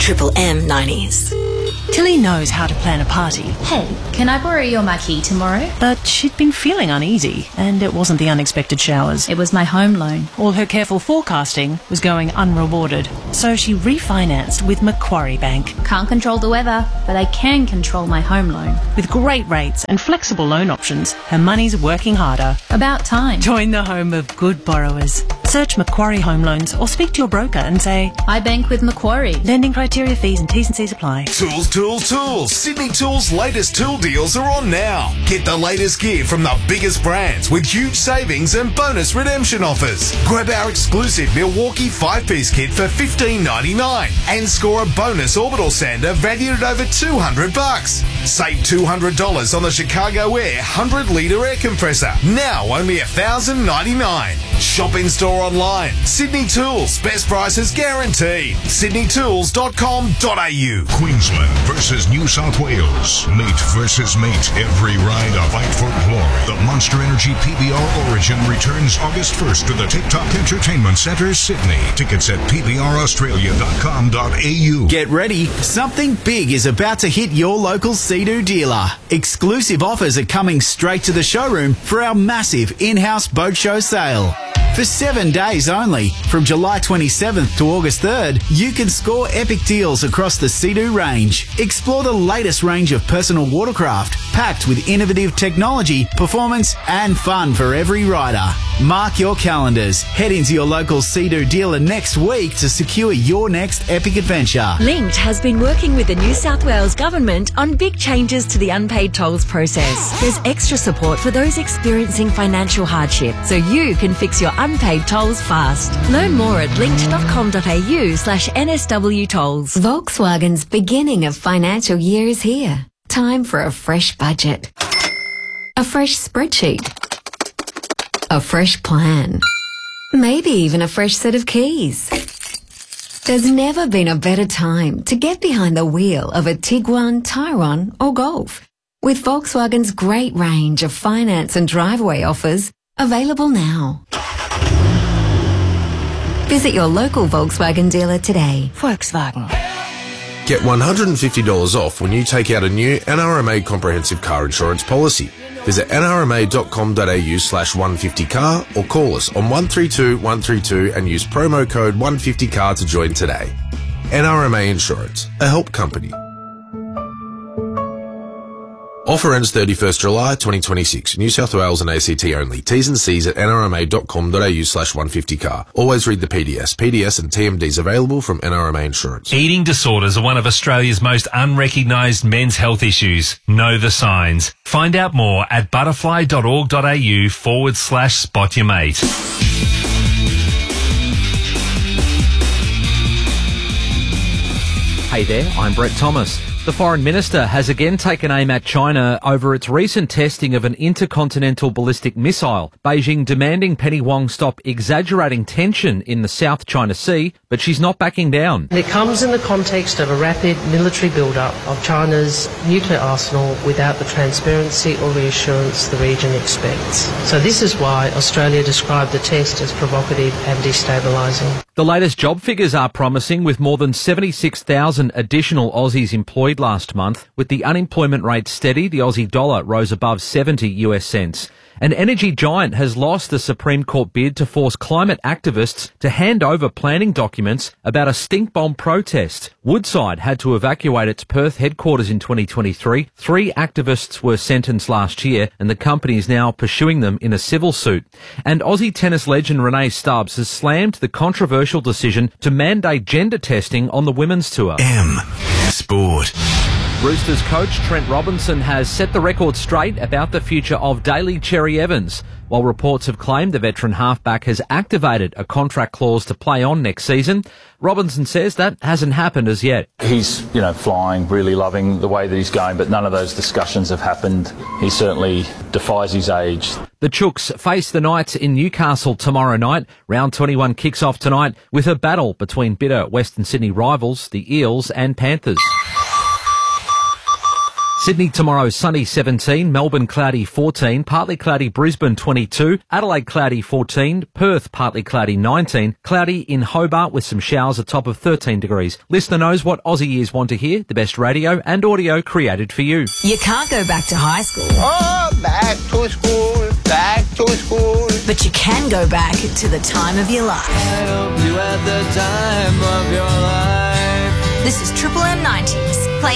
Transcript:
Triple M 90s. Tilly knows how to plan a party. Hey, can I borrow your marquee tomorrow? But she'd been feeling uneasy, and it wasn't the unexpected showers. It was my home loan. All her careful forecasting was going unrewarded, so she refinanced with Macquarie Bank. Can't control the weather, but I can control my home loan. With great rates and flexible loan options, her money's working harder. About time. Join the home of good borrowers. Search Macquarie Home Loans or speak to your broker and say, I bank with Macquarie. Lending criteria, fees and T's and C's apply. Tools, tools, tools. Sydney Tools' latest tool deals are on now. Get the latest gear from the biggest brands with huge savings and bonus redemption offers. Grab our exclusive Milwaukee 5-piece kit for $15.99 and score a bonus orbital sander valued at over $200. Save $200 on the Chicago Air 100-litre air compressor. Now only $1,099. Shop in store online. Sydney Tools. Best prices guaranteed. sydneytools.com.au. Queensland versus New South Wales. Mate versus mate. Every ride a fight for glory. The Monster Energy PBR Origin returns August 1st to the TikTok Entertainment Centre, Sydney. Tickets at pbraustralia.com.au. Get ready. Something big is about to hit your local Sea-Doo dealer. Exclusive offers are coming straight to the showroom for our massive in-house boat show sale. For 7 days only, from July 27th to August 3rd, you can score epic deals across the Sea-Doo range. Explore the latest range of personal watercraft, packed with innovative technology, performance and fun for every rider. Mark your calendars. Head into your local Sea-Doo dealer next week to secure your next epic adventure. Linked has been working with the New South Wales Government on big changes to the unpaid tolls process. There's extra support for those experiencing financial hardship, so you can fix your unpaid tolls fast. Learn more at linked.com.au/NSW tolls. Volkswagen's beginning of financial year is here. Time for a fresh budget. A fresh spreadsheet. A fresh plan. Maybe even a fresh set of keys. There's never been a better time to get behind the wheel of a Tiguan, Tyrone or Golf. With Volkswagen's great range of finance and driveway offers available now. Visit your local Volkswagen dealer today. Volkswagen. Get $150 off when you take out a new NRMA comprehensive car insurance policy. Visit nrma.com.au/150car or call us on 132 132 and use promo code 150car to join today. NRMA Insurance, a help company. Offer ends 31st July 2026. New South Wales and ACT only. T's and C's at nrma.com.au/150car. Always read the PDS. PDS and TMDs available from NRMA Insurance. Eating disorders are one of Australia's most unrecognised men's health issues. Know the signs. Find out more at butterfly.org.au/spot your mate. Hey there, I'm Brett Thomas. The Foreign Minister has again taken aim at China over its recent testing of an intercontinental ballistic missile, Beijing demanding Penny Wong stop exaggerating tension in the South China Sea, but she's not backing down. It comes in the context of a rapid military build-up of China's nuclear arsenal without the transparency or reassurance the region expects. So this is why Australia described the test as provocative and destabilising. The latest job figures are promising, with more than 76,000 additional Aussies employed last month. With the unemployment rate steady, the Aussie dollar rose above 70 US cents. An energy giant has lost the Supreme Court bid to force climate activists to hand over planning documents about a stink bomb protest. Woodside had to evacuate its Perth headquarters in 2023. 3 activists were sentenced last year, and the company is now pursuing them in a civil suit. And Aussie tennis legend Renee Stubbs has slammed the controversial decision to mandate gender testing on the women's tour. M Sport. Roosters coach Trent Robinson has set the record straight about the future of Daly Cherry Evans. While reports have claimed the veteran halfback has activated a contract clause to play on next season, Robinson says that hasn't happened as yet. He's, flying, really loving the way that he's going, but none of those discussions have happened. He certainly defies his age. The Chooks face the Knights in Newcastle tomorrow night. Round 21 kicks off tonight with a battle between bitter Western Sydney rivals, the Eels and Panthers. Sydney tomorrow, sunny 17, Melbourne cloudy 14, partly cloudy Brisbane 22, Adelaide cloudy 14, Perth partly cloudy 19, cloudy in Hobart with some showers, a top of 13 degrees. Listener knows what Aussie ears want to hear, the best radio and audio created for you. You can't go back to high school. Oh, back to school, back to school. But you can go back to the time of your life. I hope you had the time of your life. This is Triple M 90s. Play